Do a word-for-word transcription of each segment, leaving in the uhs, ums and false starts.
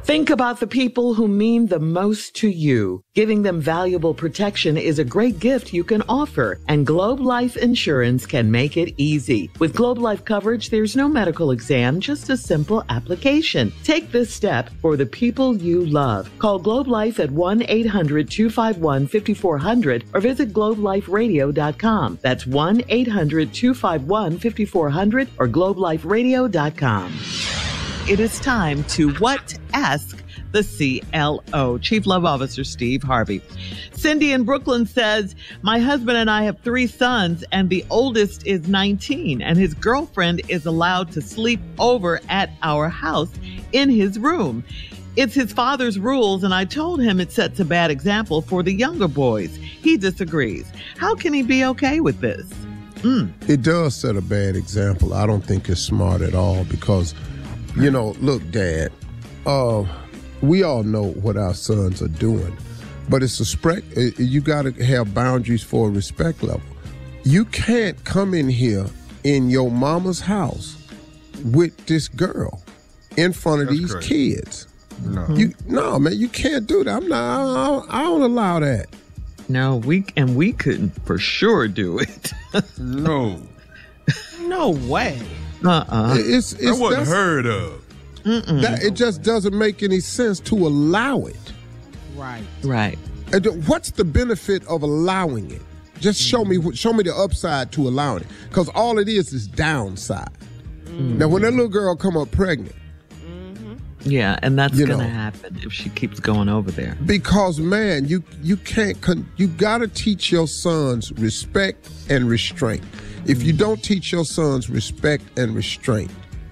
Think about the people who mean the most to you. Giving them valuable protection is a great gift you can offer, and Globe Life Insurance can make it easy. With Globe Life coverage, there's no medical exam, just a simple application. Take this step for the people you love. Call Globe Life at one eight hundred two five one five four zero zero or visit globe life radio dot com. That's one eight hundred two five one five four zero zero or globe life radio dot com. It is time to What Ask the C L O, Chief Love Officer Steve Harvey. Cindy in Brooklyn says, my husband and I have three sons, and the oldest is nineteen, and his girlfriend is allowed to sleep over at our house in his room. It's his father's rules, and I told him it sets a bad example for the younger boys. He disagrees. How can he be okay with this? Mm. It does set a bad example. I don't think it's smart at all because, you know, look, Dad, uh, we all know what our sons are doing, but it's a spread. You got to have boundaries for a respect level. You can't come in here in your mama's house with this girl in front of That's these correct. kids. No. You, no, man, you can't do that. I'm not, I don't, I don't allow that. No, we, and we couldn't for sure do it. No. No way. Uh-uh. It's, it's, that wasn't heard of. That, it just doesn't make any sense to allow it. Right. Right. And what's the benefit of allowing it? Just show me show me the upside to allowing it. Because all it is is downside. Mm-hmm. Now, when that little girl come up pregnant. Mm-hmm. Yeah, and that's going to happen if she keeps going over there. Because, man, you, you can't, con- you got to teach your sons respect and restraint. If you don't teach your sons respect and restraint,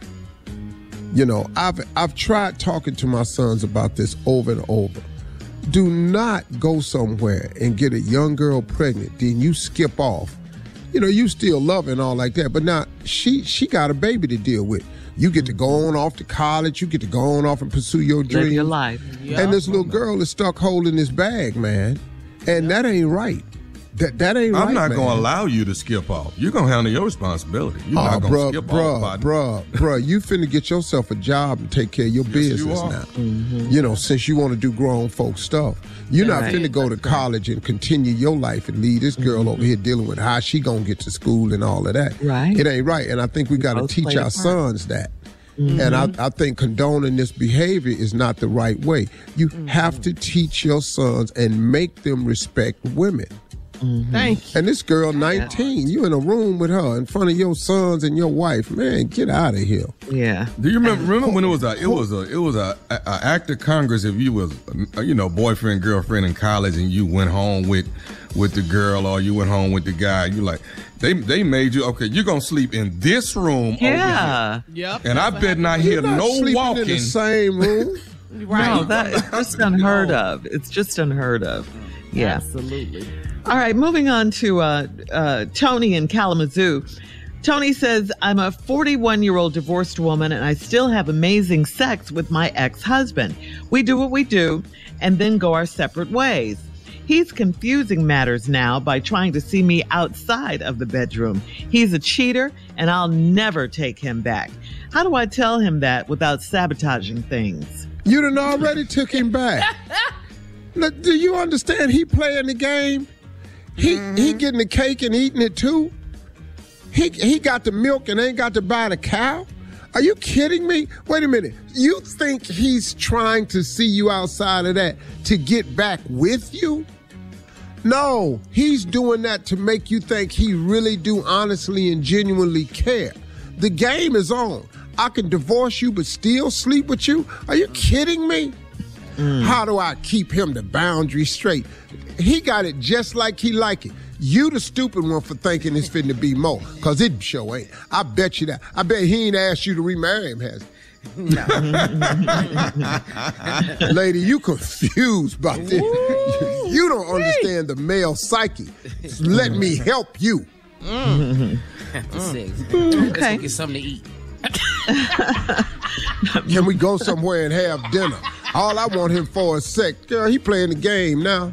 you know, I've I've tried talking to my sons about this over and over. Do not go somewhere and get a young girl pregnant, then you skip off. You know, you still love her and all like that, but now she she got a baby to deal with. You get to go on off to college. You get to go on off and pursue your dreams. Live your life. Yep. And this little girl is stuck holding this bag, man, and yep. that ain't right. That that ain't I'm right, not man. going to allow you to skip off. You're going to handle your responsibility. You're oh, not going to skip bruh, off. Buddy. Bruh, bruh, you finna get yourself a job and take care of your yes, business you now. Mm-hmm. You know, since you want to do grown folk stuff. You're not right. finna go to college and continue your life and leave this girl mm-hmm. over here dealing with how she gonna get to school and all of that. Right. It ain't right. And I think we got to teach our sons that. Mm-hmm. And I, I think condoning this behavior is not the right way. You mm-hmm. have to teach your sons and make them respect women. Mm-hmm. Thank you. And this girl, nineteen, you in a room with her in front of your sons and your wife. Man, get out of here. Yeah. Do you remember? Remember when it was a it was a it was a, a, a act of Congress if you was a, you know boyfriend girlfriend in college and you went home with with the girl or you went home with the guy. You like they they made you okay. You're gonna sleep in this room. Yeah. Over here. Yep. And I bet not hear not no walking in the same room. Right. No, that is just unheard of. It's just unheard of. Yeah. Absolutely. All right, moving on to uh, uh, Tony in Kalamazoo. Tony says, I'm a forty-one-year-old divorced woman, and I still have amazing sex with my ex-husband. We do what we do and then go our separate ways. He's confusing matters now by trying to see me outside of the bedroom. He's a cheater, and I'll never take him back. How do I tell him that without sabotaging things? You done already took him back. Look, do you understand? He playing the game. He mm-hmm. he getting the cake and eating it too. He he got the milk and ain't got to buy the cow. Are you kidding me? Wait a minute. You think he's trying to see you outside of that to get back with you? No, he's doing that to make you think he really do honestly and genuinely care. The game is on. I can divorce you but still sleep with you? Are you kidding me? Mm. How do I keep him the boundary straight? He got it just like he like it. You the stupid one for thinking it's fitting to be more, because it sure ain't. I bet you that. I bet he ain't asked you to remarry him, has he? No. Lady, you confused about this. You, you don't understand the male psyche. Let me help you. Mm. After sex. Okay. Let's go get something to eat. Can we go somewhere and have dinner? All I want him for is sex. Girl, he playing the game now.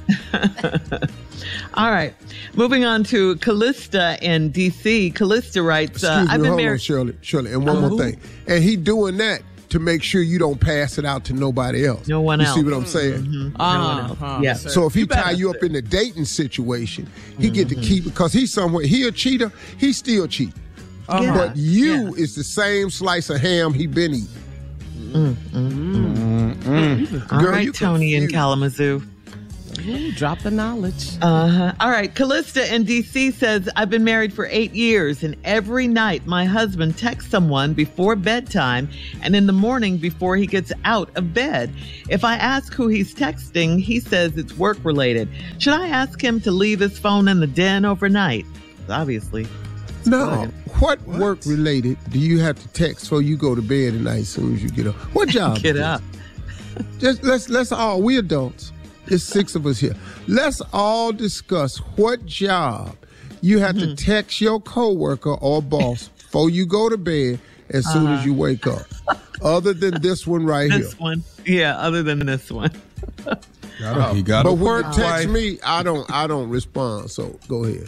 All right. Moving on to Callista in D C. Callista writes, Excuse uh, me, I've been hold married. on, Shirley, Shirley, and one Uh, more thing. And he doing that to make sure you don't pass it out to nobody else. No one you else. See what I'm saying? Mm-hmm. Uh, no one else. uh, Yeah. So if he You tie better you up say. in the dating situation, he mm-hmm. get to keep it because he's somewhere. He a cheater. He still cheat. Uh-huh. But you Yeah. is the same slice of ham he been eating. Mm, mm, mm. Mm. All Girl, right, you Tony in confused. Kalamazoo. Ooh, drop the knowledge. Uh-huh. All right, Callista in D C says, I've been married for eight years, and every night my husband texts someone before bedtime and in the morning before he gets out of bed. If I ask who he's texting, he says it's work-related. Should I ask him to leave his phone in the den overnight? Obviously. No. What, what work related do you have to text before you go to bed at night as soon as you get up? What job? Get up. Just let's let's all we adults. There's six of us here. Let's all discuss what job you have mm-hmm. to text your coworker or boss before you go to bed as soon uh-huh. as you wake up. Other than this one right this here. This one. Yeah, other than this one. Gotta, he got but to when work. you text me, I don't I don't respond. So go ahead.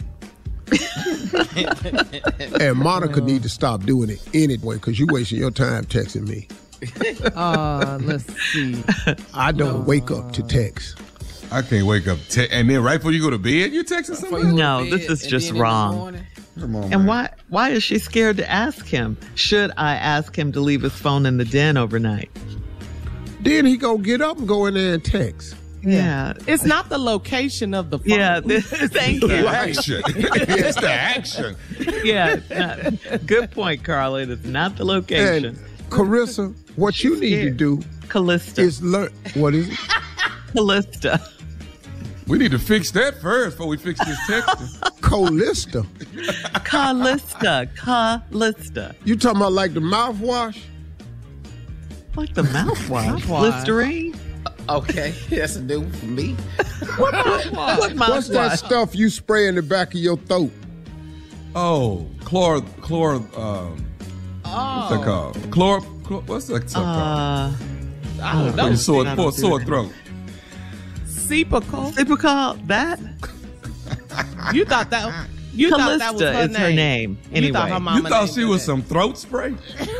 And Monica need to stop doing it anyway because you wasting your time texting me. Uh, let's see. I don't uh, wake up to text. I can't wake up te- and then right before you go to bed, you texting somebody? No, this is just wrong. Come on, and man. why why is she scared to ask him? Should I ask him to leave his phone in the den overnight? Then he go get up and go in there and text. Yeah. It's not the location of the phone. Yeah, this, thank you. The action. It's the action. Yeah. Not, good point, Carla. It's not the location. And Carissa, what you need to do Callista. is learn. What is it? Callista. We need to fix that first before we fix this texting. Callista. Callista. Callista. You talking about like the mouthwash? Like the mouthwash. Mouthwash. Listerine? Okay, that's a new for me. What mouthwash? What mouthwash? What's that stuff you spray in the back of your throat? Oh, chlor, chlor, um, Oh. what's that called? Chlor, chlor what's that stuff Uh, called? I don't know. For sore, I for don't do sore that. throat. Sepical. Typical that? You thought that you thought that was Callista her is name. her name. You Anyway. thought her mama You thought named she her was that. some throat spray?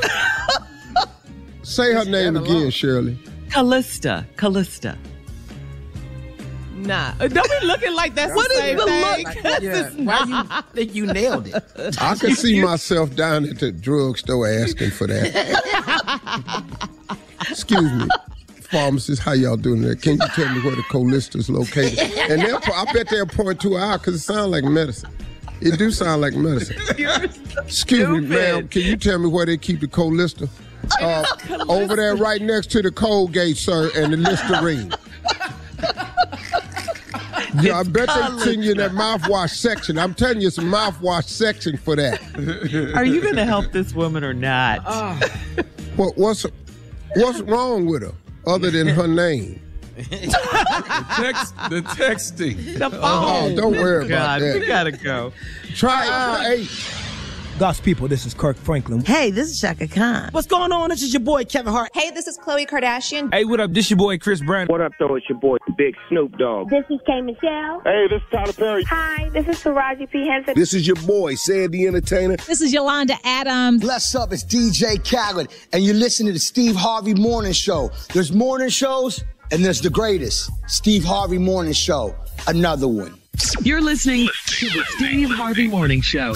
Say her name stand again, alone. Shirley. Callista. Callista. Nah, don't be looking like that's What the is same the thing. look? This Yeah, is why not. you think you nailed it? I can see myself down at the drugstore asking for that. Excuse me, pharmacist, how y'all doing there? Can you tell me where the Callista is located? And they'll, I bet they'll point to her out because it sounds like medicine. It do sound like medicine. Excuse me, ma'am, can you tell me where they keep the Callista? Uh, over there right next to the Colgate, sir, and the Listerine. Yeah, I bet they send you in that mouthwash section. I'm telling you, it's a mouthwash section for that. Are you going to help this woman or not? What, what's what's wrong with her other than her name? Text, the texting. The phone. Oh, don't worry about God, that. we got to go. Try it. Hey, God's people, this is Kirk Franklin. Hey, this is Shaka Khan. What's going on? This is your boy Kevin Hart. Hey, this is Khloe Kardashian. Hey, what up? This your boy Chris Brown. What up, though? It's your boy, Big Snoop Dogg. This is K. Michelle. Hey, this is Tyler Perry. Hi, this is Taraji P. Henson. This is your boy, Sandy Entertainer. This is Yolanda Adams. What's up? It's D J Khaled, and you're listening to the Steve Harvey Morning Show. There's morning shows, and there's the greatest, Steve Harvey Morning Show, another one. You're listening to the Steve Harvey Morning Show.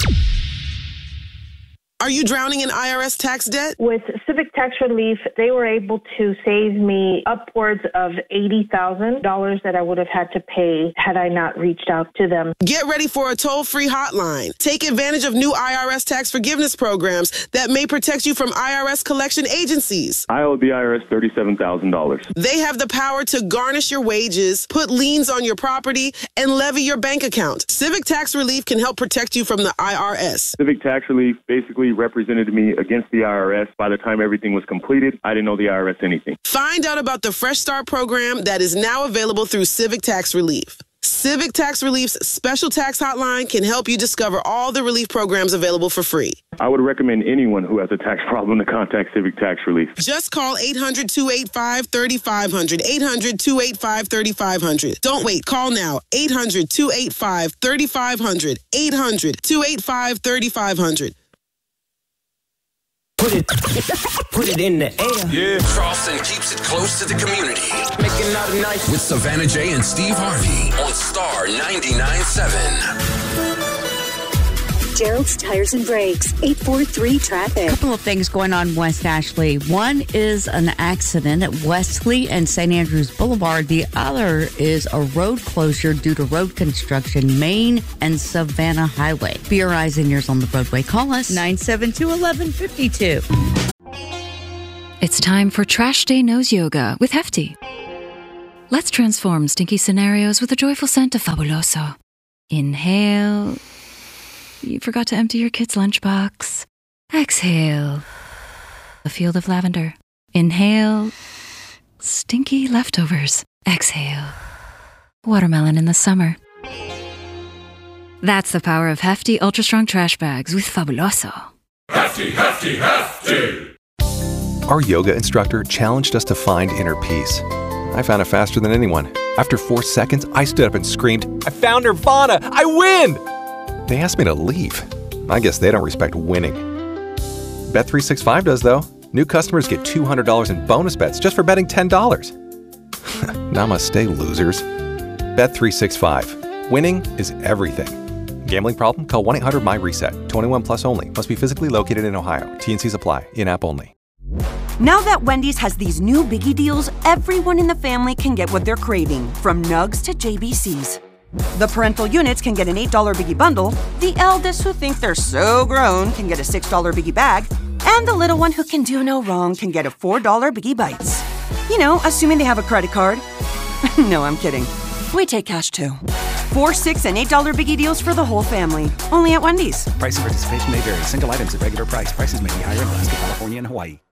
Are you drowning in I R S tax debt? With Civic Tax Relief, they were able to save me upwards of eighty thousand dollars that I would have had to pay had I not reached out to them. Get ready for a toll-free hotline. Take advantage of new I R S tax forgiveness programs that may protect you from I R S collection agencies. I owe the I R S thirty-seven thousand dollars. They have the power to garnish your wages, put liens on your property, and levy your bank account. Civic Tax Relief can help protect you from the I R S. Civic Tax Relief basically represented me against the I R S. By the time everything was completed, I didn't know the I R S anything. Find out about the Fresh Start program that is now available through Civic Tax Relief. Civic Tax Relief's special tax hotline can help you discover all the relief programs available for free. I would recommend anyone who has a tax problem to contact Civic Tax Relief. Just call eight hundred, two eight five, three five zero zero, eight hundred, two eight five, three five zero zero. Don't wait. Call now. eight hundred, two eight five, three five zero zero, eight hundred, two eight five, three five zero zero. Put it, put it in the air. Yeah. Charleston keeps it close to the community. Making out nice. With Savannah J and Steve Harvey on Star ninety-nine point seven. Gerald's Tires and Brakes, eight four three traffic. A couple of things going on West Ashley. One is an accident at Wesley and Saint Andrews Boulevard. The other is a road closure due to road construction, Main and Savannah Highway. Be your eyes and ears on the roadway. Call us nine seven two, one one five two. It's time for Trash Day Nose Yoga with Hefty. Let's transform stinky scenarios with a joyful scent of Fabuloso. Inhale. You forgot to empty your kid's lunchbox. Exhale. A field of lavender. Inhale. Stinky leftovers. Exhale. Watermelon in the summer. That's the power of Hefty Ultra Strong Trash Bags with Fabuloso. Hefty, hefty, hefty! Our yoga instructor challenged us to find inner peace. I found it faster than anyone. After four seconds, I stood up and screamed, I found Nirvana! I win! They asked me to leave. I guess they don't respect winning. Bet three sixty-five does, though. New customers get two hundred dollars in bonus bets just for betting ten dollars. Namaste, losers. Bet three sixty-five. Winning is everything. Gambling problem? Call one eight hundred my reset. twenty-one plus only. Must be physically located in Ohio. T and Cs apply. In-app only. Now that Wendy's has these new biggie deals, everyone in the family can get what they're craving, from nugs to J B Cs. The parental units can get an eight dollar biggie bundle, the eldest who think they're so grown can get a six dollar biggie bag, and the little one who can do no wrong can get a four dollar biggie bites. You know, assuming they have a credit card. No, I'm kidding. We take cash too. Four, six, and eight dollar biggie deals for the whole family. Only at Wendy's. Price and participation may vary. Single items at regular price. Prices may be higher in Alaska, California, and Hawaii.